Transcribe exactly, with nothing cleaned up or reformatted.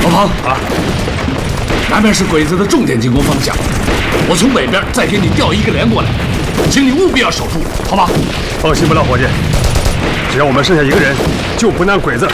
老庞啊，南边是鬼子的重点进攻方向，我从北边再给你调一个连过来，请你务必要守住，好吧？ 放心吧，老伙计，只要我们剩下一个人，就不难鬼子。